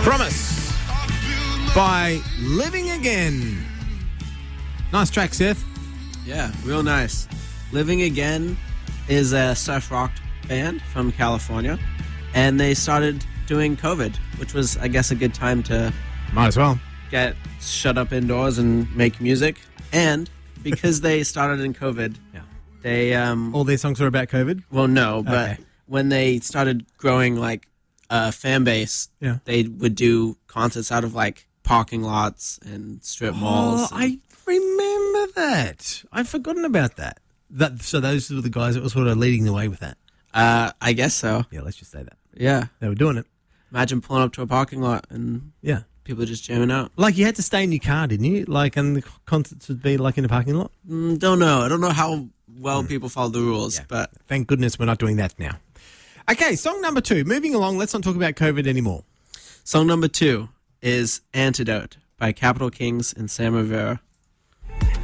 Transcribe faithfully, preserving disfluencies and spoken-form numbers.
Promise by Living Again. Nice track, Seth. Yeah, real nice. Living Again is a surf rock band from California, and they started doing COVID, which was, I guess, a good time to Might as well. get shut up indoors and make music. And because they started in COVID, Yeah. they, um, All their songs are about COVID? well, no, but Okay. when they started growing, like, a fan base, Yeah. they would do concerts out of, like, parking lots and strip malls. Oh, I remember that. I've forgotten about that. That. So those were the guys that were sort of leading the way with that. Uh, I guess so. Yeah, let's just say that. Yeah. They were doing it. Imagine pulling up to a parking lot and Yeah. people just jamming out. Like, you had to stay in your car, didn't you? Like, and the concerts would be, like, in a parking lot? Mm, don't know. I don't know how well people follow the rules, Yeah. but Thank goodness we're not doing that now. Okay, song number two. Moving along, let's not talk about COVID anymore. song number two is Antidote by Capital Kings and Sam Rivera.